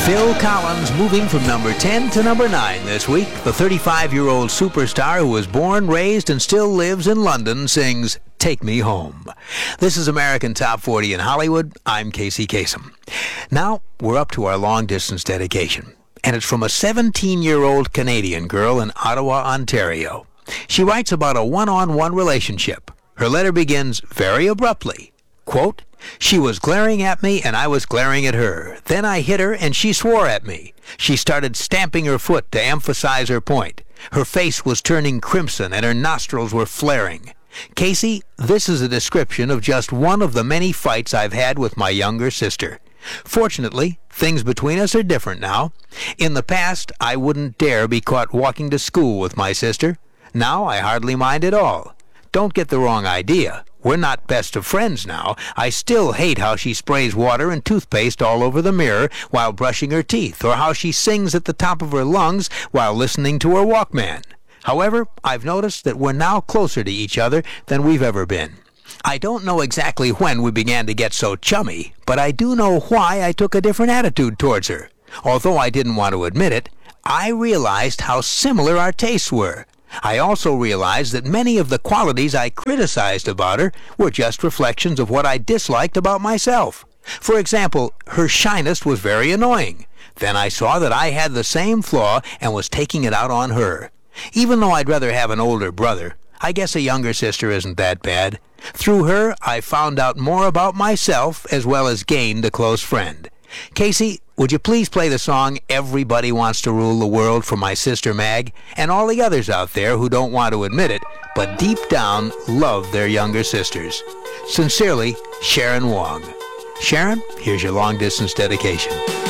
Phil Collins moving from number 10 to number 9 this week. The 35-year-old superstar who was born, raised, and still lives in London sings Take Me Home. This is American Top 40 in Hollywood. I'm Casey Kasem. Now, we're up to our long-distance dedication, and it's from a 17-year-old Canadian girl in Ottawa, Ontario. She writes about a one-on-one relationship. Her letter begins very abruptly. Quote, "She was glaring at me and I was glaring at her. Then I hit her and she swore at me. She started stamping her foot to emphasize her point. Her face was turning crimson and her nostrils were flaring. Casey, this is a description of just one of the many fights I've had with my younger sister. Fortunately, things between us are different now. In the past, I wouldn't dare be caught walking to school with my sister. Now I hardly mind at all. Don't get the wrong idea. We're not best of friends now. I still hate how she sprays water and toothpaste all over the mirror while brushing her teeth, or how she sings at the top of her lungs while listening to her Walkman. However, I've noticed that we're now closer to each other than we've ever been. I don't know exactly when we began to get so chummy, but I do know why I took a different attitude towards her. Although I didn't want to admit it, I realized how similar our tastes were. I also realized that many of the qualities I criticized about her were just reflections of what I disliked about myself. For example, her shyness was very annoying. Then I saw that I had the same flaw and was taking it out on her. Even though I'd rather have an older brother, I guess a younger sister isn't that bad. Through her, I found out more about myself as well as gained a close friend. Casey, would you please play the song Everybody Wants to Rule the World for my sister Mag and all the others out there who don't want to admit it, but deep down love their younger sisters. Sincerely, Sharon Wong. Sharon, here's your long-distance dedication.